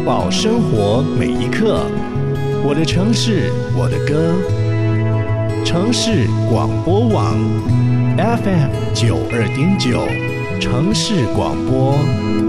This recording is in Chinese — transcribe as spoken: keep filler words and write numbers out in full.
报生活每一刻，我的城市，我的歌。城市广播网 F M 九二点九，城市广播。